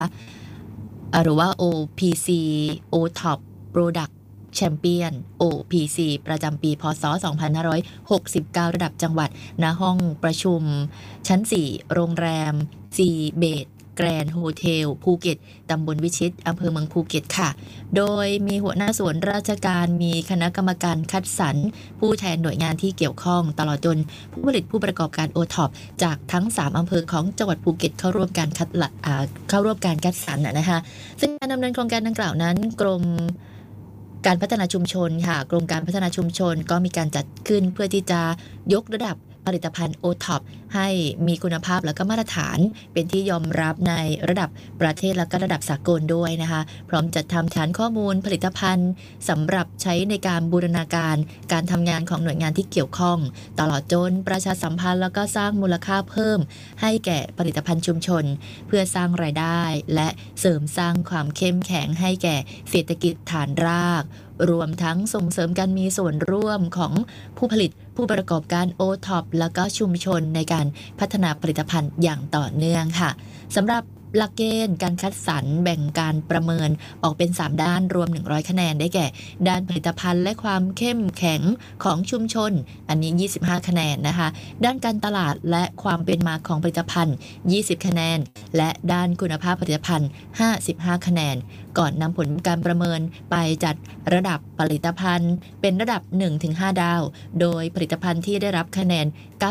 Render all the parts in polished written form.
หรือว่า OPC OTOP Product Champion OPC ประจำปีพศ2569ระดับจังหวัดณห้องประชุมชั้น4โรงแรมซีเบดแกรนด์โฮเทลภูเก็ตตำบลวิชิตอำเภอเมืองภูเก็ตค่ะโดยมีหัวหน้าส่วนราชการมีคณะกรรมการคัดสรรผู้แทนหน่วยงานที่เกี่ยวข้องตลอดจนผู้ผลิตผู้ประกอบการ OTOP จากทั้ง3อำเภอของจังหวัดภูเก็ตเข้าร่วมการคัดสรรนะคะซึ่งการดำเนินโครงการดังกล่าวนั้นกรมการพัฒนาชุมชนค่ะกรมการพัฒนาชุมชนก็มีการจัดขึ้นเพื่อที่จะยกระดับผลิตภัณฑ์ OTOP ให้มีคุณภาพและก็มาตรฐานเป็นที่ยอมรับในระดับประเทศและก็ระดับสากลด้วยนะคะพร้อมจัดทำฐานข้อมูลผลิตภัณฑ์สำหรับใช้ในการบูรณาการการทำงานของหน่วยงานที่เกี่ยวข้องตลอดจนประชาสัมพันธ์แล้วก็สร้างมูลค่าเพิ่มให้แก่ผลิตภัณฑ์ชุมชนเพื่อสร้างรายได้และเสริมสร้างความเข้มแข็งให้แก่เศรษฐกิจฐานรากรวมทั้งส่งเสริมการมีส่วนร่วมของผู้ผลิตผู้ประกอบการ OTOP แล้วก็ชุมชนในการพัฒนาผลิตภัณฑ์อย่างต่อเนื่องค่ะสำหรับหลักเกณฑ์การคัดสรรแบ่งการประเมินออกเป็น3ด้านรวม100คะแนนได้แก่ด้านผลิตภัณฑ์และความเข้มแข็งของชุมชนอันนี้25คะแนนนะคะด้านการตลาดและความเป็นมาของผลิตภัณฑ์20คะแนนและด้านคุณภาพผลิตภัณฑ์55คะแนนก่อนนำผลการประเมินไปจัดระดับผลิตภัณฑ์เป็นระดับ 1-5 ดาวโดยผลิตภัณฑ์ที่ได้รับคะแนน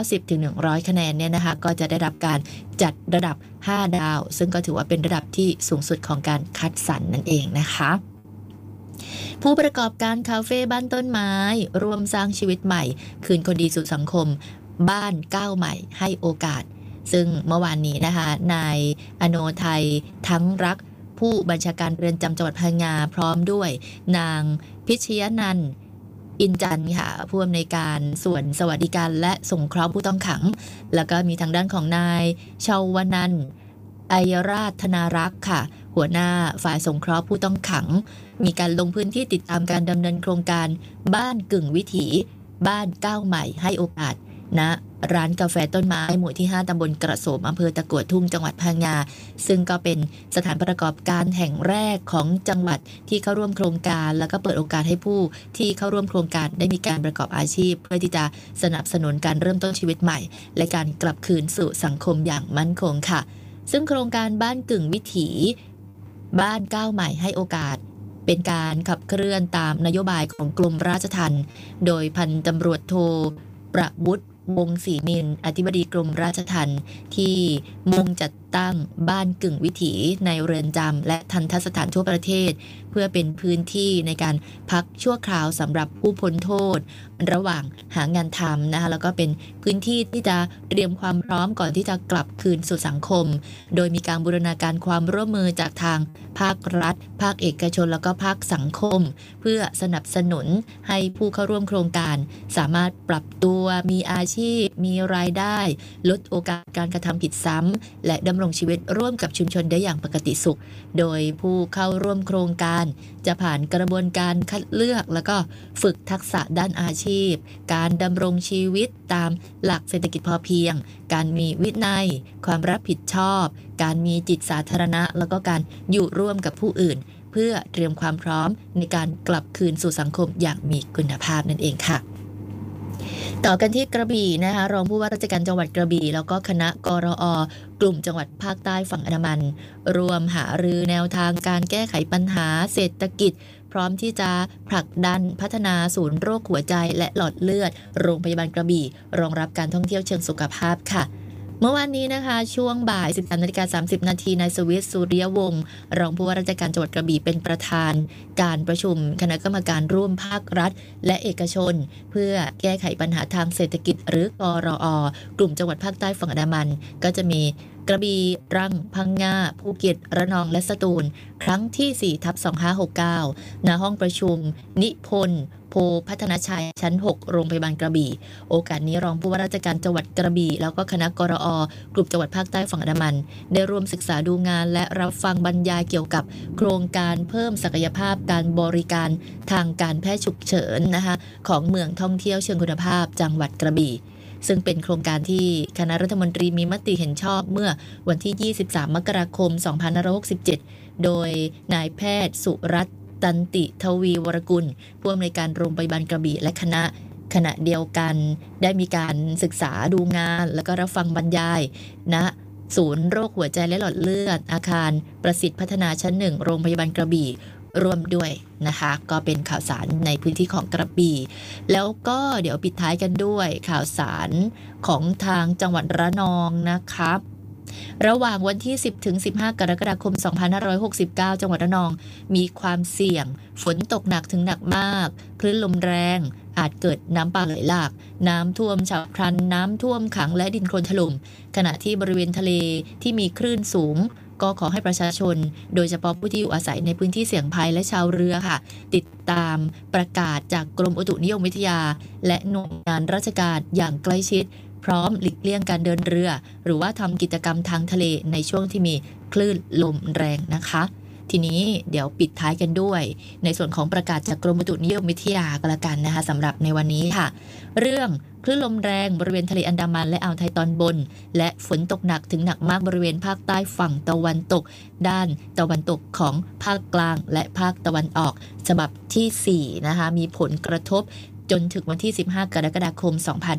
90-100 คะแนนเนี่ยนะคะก็จะได้รับการจัดระดับ5ดาวซึ่งก็ถือว่าเป็นระดับที่สูงสุดของการคัดสรรนั่นเองนะคะผู้ประกอบการคาเฟ่บ้านต้นไม้ร่วมสร้างชีวิตใหม่คืนคนดีสู่สังคมบ้านก้าวใหม่ให้โอกาสซึ่งเมื่อวานนี้นะคะนายอโนไทยทั้งรักผู้บัญชาการเรือนจำจังหวัดพังงาพร้อมด้วยนางพิชยนันท์อินจันทร์ค่ะผู้อำนวยการส่วนสวัสดิการและสงเคราะห์ผู้ต้องขังแล้วก็มีทางด้านของนายชาวนันท์ไอยราชธนารักษ์ค่ะหัวหน้าฝ่ายสงเคราะห์ผู้ต้องขังมีการลงพื้นที่ติดตามการดำเนินโครงการบ้านกึ่งวิถีบ้านก้าวใหม่ให้โอกาสณร้านกาแฟต้นไม้หมู่ที่5ตำบลกระโสมอำเภอตะกั่วทุ่งจังหวัดพังงาซึ่งก็เป็นสถานประกอบการแห่งแรกของจังหวัดที่เข้าร่วมโครงการแล้วก็เปิดโอกาสให้ผู้ที่เข้าร่วมโครงการได้มีการประกอบอาชีพเพื่อที่จะสนับสนุนการเริ่มต้นชีวิตใหม่และการกลับคืนสู่สังคมอย่างมั่นคงค่ะซึ่งโครงการบ้านกึ่งวิถีบ้านก้าวใหม่ให้โอกาสเป็นการขับเคลื่อนตามนโยบายของกรมราชทัณฑ์โดยพันตำรวจโทประวุฒิวงศรีนินอธิบดีกรมราชทัณฑ์ที่มุ่งจัดตั้งบ้านกึ่งวิถีในเรือนจำและทัณฑสถานทั่วประเทศเพื่อเป็นพื้นที่ในการพักชั่วคราวสำหรับผู้พ้นโทษระหว่างหางานทำนะคะแล้วก็เป็นพื้นที่ที่จะเตรียมความพร้อมก่อนที่จะกลับคืนสู่สังคมโดยมีการบูรณาการความร่วมมือจากทางภาครัฐภาคเอกชนแล้วก็ภาคสังคมเพื่อสนับสนุนให้ผู้เข้าร่วมโครงการสามารถปรับตัวมีอาชีพมีรายได้ลดโอกาสการกระทำผิดซ้ำและดำรงชีวิตร่วมกับชุมชนได้อย่างปกติสุขโดยผู้เข้าร่วมโครงการจะผ่านกระบวนการคัดเลือกแล้วก็ฝึกทักษะด้านอาชีพการดำรงชีวิตตามหลักเศรษฐกิจพอเพียงการมีวินัยความรับผิดชอบการมีจิตสาธารณะแล้วก็การอยู่ร่วมกับผู้อื่นเพื่อเตรียมความพร้อมในการกลับคืนสู่สังคมอย่างมีคุณภาพนั่นเองค่ะต่อกันที่กระบี่นะคะรองผู้ว่าราชการจังหวัดกระบี่แล้วก็คณะกรอกลุ่มจังหวัดภาคใต้ฝั่งอันดามันรวมหารือแนวทางการแก้ไขปัญหาเศรษฐกิจพร้อมที่จะผลักดันพัฒนาศูนย์โรคหัวใจและหลอดเลือดโรงพยาบาลกระบี่รองรับการท่องเที่ยวเชิงสุขภาพค่ะเมื่อวานนี้นะคะช่วงบ่าย 13:30 น.นายสวิทย์สุริยวงศ์รองผู้ว่าราชการจังหวัดกระบี่เป็นประธานการประชุมคณะกรรมการร่วมภาครัฐและเอกชนเพื่อแก้ไขปัญหาทางเศรษฐกิจหรือกรอกลุ่มจังหวัดภาคใต้ฝั่งอันดามันก็จะมีกระบี่ตรังพังงาภูเก็ตระนองและสตูลครั้งที่ 4/2569 ณ ห้องประชุมนิพนธ์โพพัฒนาชัยชั้น 6 โรงพยาบาลกระบี่โอกาสนี้รองผู้ว่าราชการจังหวัดกระบี่แล้วก็คณะกรอกลุ่มจังหวัดภาคใต้ฝั่งอันดามันได้ร่วมศึกษาดูงานและรับฟังบรรยายเกี่ยวกับโครงการเพิ่มศักยภาพการบริการทางการแพทย์ฉุกเฉินนะคะของเมืองท่องเที่ยวเชิงคุณภาพจังหวัดกระบี่ซึ่งเป็นโครงการที่คณะรัฐมนตรีมีมติเห็นชอบเมื่อวันที่ 23 มกราคม 2567 โดยนายแพทย์สุรัตน์ตันติทวีวรกุลผู้อำนวยการโรงพยาบาลกระบี่และขณะเดียวกันได้มีการศึกษาดูงานแล้วก็รับฟังบรรยายณศูนย์โรคหัวใจและหลอดเลือดอาคารประสิทธิ์พัฒนาชั้น 1โรงพยาบาลกระบี่ร่วมด้วยนะคะก็เป็นข่าวสารในพื้นที่ของกระบี่แล้วก็เดี๋ยวปิดท้ายกันด้วยข่าวสารของทางจังหวัดระนองนะคะระหว่างวันที่ 10 ถึง 15 กรกฎาคม 2569 จังหวัดระนองมีความเสี่ยงฝนตกหนักถึงหนักมากคลื่นลมแรงอาจเกิดน้ำป่าไหลหลากน้ำท่วมฉับพลันน้ำท่วมขังและดินโคลนถล่มขณะที่บริเวณทะเลที่มีคลื่นสูงก็ขอให้ประชาชนโดยเฉพาะผู้ที่อยู่อาศัยในพื้นที่เสี่ยงภัยและชาวเรือค่ะติดตามประกาศจากกรมอุตุนิยมวิทยาและหน่วยงานราชการอย่างใกล้ชิดพร้อมหลีกเลี่ยงการเดินเรือหรือว่าทำกิจกรรมทางทะเลในช่วงที่มีคลื่นลมแรงนะคะทีนี้เดี๋ยวปิดท้ายกันด้วยในส่วนของประกาศจากกรมอุตุนิยมวิทยาก็แล้วกันนะคะสำหรับในวันนี้ค่ะเรื่องคลื่นลมแรงบริเวณทะเลอันดามันและอ่าวไทยตอนบนและฝนตกหนักถึงหนักมากบริเวณภาคใต้ฝั่งตะวันตกด้านตะวันตกของภาคกลางและภาคตะวันออกฉบับที่4นะคะมีผลกระทบจนถึงวันที่ 15 กรกฎาคม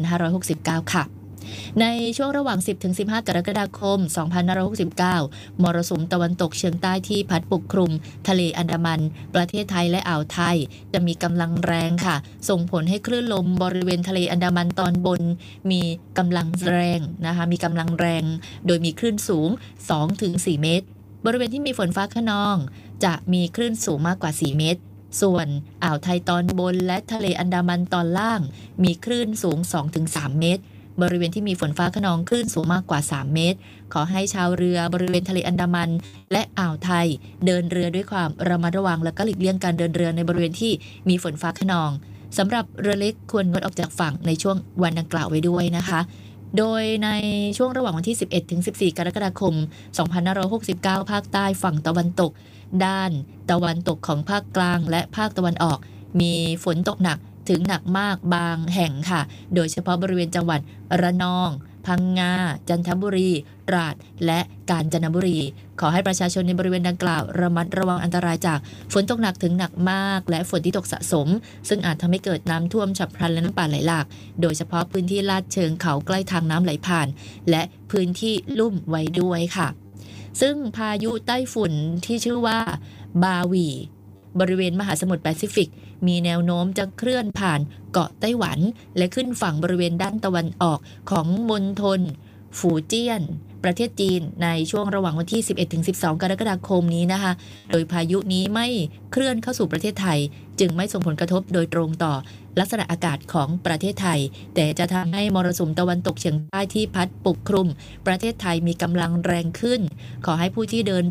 2569 ค่ะในช่วงระหว่าง 10-15 กรกฎาคม 2569 มรสุมตะวันตกเฉียงใต้ที่พัดปกคลุมทะเลอันดามันประเทศไทยและอ่าวไทยจะมีกำลังแรงค่ะส่งผลให้คลื่นลมบริเวณทะเลอันดามันตอนบนมีกำลังแรงนะคะมีกำลังแรงโดยมีคลื่นสูง 2-4 เมตรบริเวณที่มีฝนฟ้าคะนองจะมีคลื่นสูงมากกว่า 4 เมตรส่วนอ่าวไทยตอนบนและทะเลอันดามันตอนล่างมีคลื่นสูง 2-3 เมตรบริเวณที่มีฝนฟ้าคะนองคลื่นสูงมากกว่า 3 เมตรขอให้ชาวเรือบริเวณทะเลอันดามันและอ่าวไทยเดินเรือด้วยความระมัดระวังและก็หลีกเลี่ยงการเดินเรือในบริเวณที่มีฝนฟ้าคะนองสำหรับเรือเล็กควรงดออกจากฝั่งในช่วงวันดังกล่าวไว้ด้วยนะคะโดยในช่วงระหว่างวันที่ 11-14 กรกฎาคม 2569 ภาคใต้ฝั่งตะวันตกด้านตะวันตกของภาคกลางและภาคตะวันออกมีฝนตกหนักถึงหนักมากบางแห่งค่ะโดยเฉพาะบริเวณจังหวัดระนองพังงาจันทบุรีตราดและกาญจนบุรีขอให้ประชาชนในบริเวณดังกล่าวระมัดระวังอันตรายจากฝนตกหนักถึงหนักมากและฝนที่ตกสะสมซึ่งอาจทำให้เกิดน้ำท่วมฉับพลันและน้ำป่าไหลหลากโดยเฉพาะพื้นที่ลาดเชิงเขาใกล้ทางน้ำไหลผ่านและพื้นที่ลุ่มไว้ด้วยค่ะซึ่งพายุไต้ฝุ่นที่ชื่อว่าบาวีบริเวณมหาสมุทรแปซิฟิกมีแนวโน้มจะเคลื่อนผ่านเกาะไต้หวันและขึ้นฝั่งบริเวณด้านตะวันออกของมณฑลฝูเจี้ยนประเทศจีนในช่วงระหว่างวันที่ 11-12 กรกฎาคมนี้นะคะโดยพายุนี้ไม่เคลื่อนเข้าสู่ประเทศไทยจึงไม่ส่งผลกระทบโดยตรงต่อลักษณะอากาศของประเทศไทยแต่จะทำให้มรสุมตะวันตกเฉียงใต้ที่พัดปกคลุมประเทศไทยมีกำลังแรงขึ้นขอให้ผู้ที่เดิน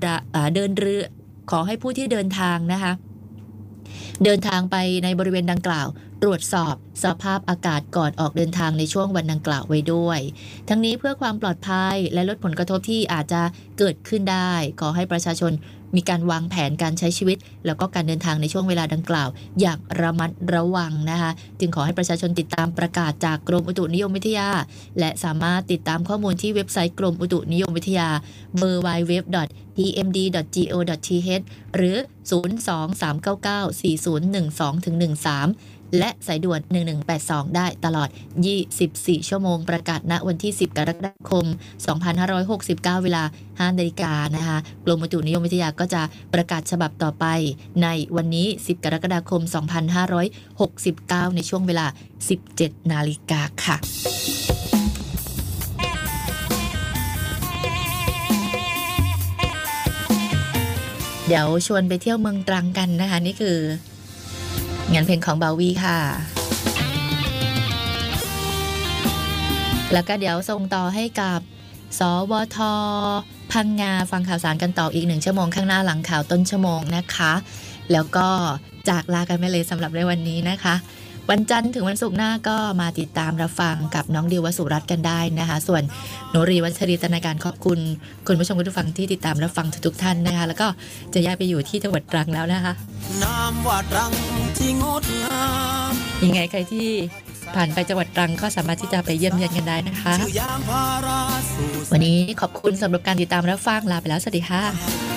ทางนะคะเดินทางไปในบริเวณดังกล่าวตรวจสอบสภาพอากาศก่อนออกเดินทางในช่วงวันดังกล่าวไว้ด้วยทั้งนี้เพื่อความปลอดภัยและลดผลกระทบที่อาจจะเกิดขึ้นได้ขอให้ประชาชนมีการวางแผนการใช้ชีวิตแล้วก็การเดินทางในช่วงเวลาดังกล่าวอย่างระมัดระวังนะคะจึงขอให้ประชาชนติดตามประกาศจากกรมอุตุนิยมวิทยาและสามารถติดตามข้อมูลที่เว็บไซต์กรมอุตุนิยมวิทยา www.pmd.go.th หรือ 023994012-13 และสายด่วน 1182 ได้ตลอด 24 ชั่วโมงประกาศณวันที่ 10 กรกฎาคม 2569 เวลา 5 นาฬิกานะคะกรมอุตุนิยมวิทยาก็จะประกาศฉบับต่อไปในวันนี้ 10 กรกฎาคม 2569 ในช่วงเวลา 17 นาฬิกาค่ะเดี๋ยวชวนไปเที่ยวเมืองตรังกันนะคะนี่คืองานเพลงของบาวีค่ะแล้วก็เดี๋ยวส่งต่อให้กับสวท.พังงาฟังข่าวสารกันต่ออีก1ชั่วโมงข้างหน้าหลังข่าวต้นชั่วโมงนะคะแล้วก็จากลากันไปเลยสำหรับในวันนี้นะคะวันจันทร์ถึงวันศุกร์หน้าก็มาติดตามรับฟังกับน้องดิววสุรัตน์กันได้นะคะส่วนโนรีวัชรีตนาการขอบคุณคุณผู้ชมคุณผู้ฟังที่ติดตามรับฟังทุกท่านนะคะแล้วก็จะย้ายไปอยู่ที่จังหวัดตรังแล้วนะคะน้ำว่าตรังที่งดงามยังไงใครที่ผ่านไปจังหวัดตรังก็สามารถที่จะไปเยี่ยมเยียนกันได้นะคะวันนี้ขอบคุณสำหรับการติดตามรับฟังลาไปแล้วสวัสดีค่ะ